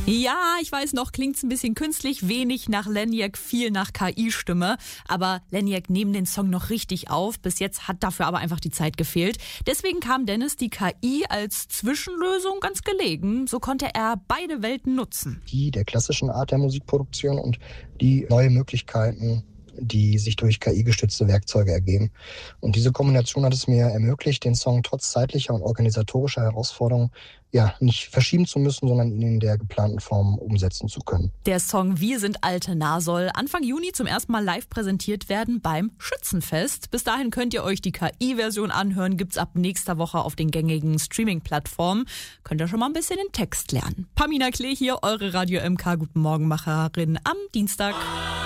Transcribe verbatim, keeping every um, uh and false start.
Ja, ich weiß noch, klingt's ein bisschen künstlich, wenig nach Leniak, viel nach K I-Stimme. Aber Leniak nehmen den Song noch richtig auf. Bis jetzt hat dafür aber einfach die Zeit gefehlt. Deswegen kam Dennis die K I als Zwischenlösung ganz gelegen. So konnte er beide Welten nutzen. Die der klassischen Art der Musikproduktion und die neue Möglichkeiten, die sich durch K I-gestützte Werkzeuge ergeben. Und diese Kombination hat es mir ermöglicht, den Song trotz zeitlicher und organisatorischer Herausforderungen ja nicht verschieben zu müssen, sondern ihn in der geplanten Form umsetzen zu können. Der Song Wir sind Altena soll Anfang Juni zum ersten Mal live präsentiert werden beim Schützenfest. Bis dahin könnt ihr euch die K I-Version anhören, gibt's ab nächster Woche auf den gängigen Streaming-Plattformen. Könnt ihr schon mal ein bisschen den Text lernen. Pamina Klee hier, eure Radio M K Guten Morgen Macherin am Dienstag.